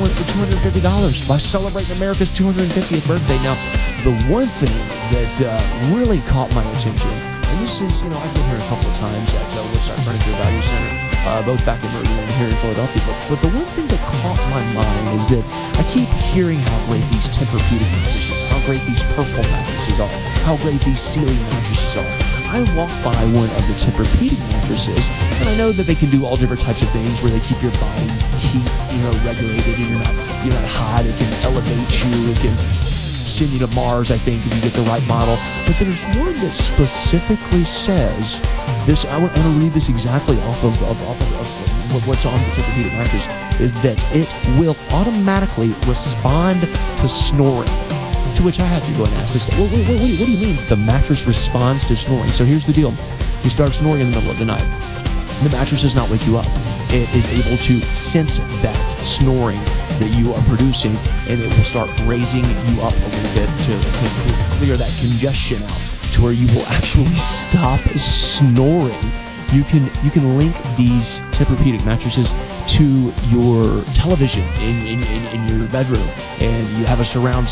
one for $250 by celebrating America's 250th birthday. Now, the one thing that really caught my attention, and this is, I've been here a couple of times at Woodside Furniture Value Center, both back in Meridian and here in Philadelphia, but the one thing that caught my mind is that I keep hearing how great these Tempur-Pedic mattresses, how great these Purple mattresses are, how great these Sealy mattresses are. I walked by one of the Tempur-Pedic mattresses, and I know that they can do all different types of things where they keep your body heat, regulated, and you're not hot. It can elevate you. It can send you to Mars, I think, if you get the right model. But there's one that specifically says this. I want to read this exactly off of what's on the Tempur-Pedic mattress. Is that it will automatically respond to snoring. To which I had to go and ask this. What do you mean the mattress responds to snoring? So here's the deal. You start snoring in the middle of the night. The mattress does not wake you up. It is able to sense that snoring that you are producing, and it will start raising you up a little bit to clear that congestion out to where you will actually stop snoring. You can link these Tempur-Pedic mattresses to your television in your bedroom, and you have a surround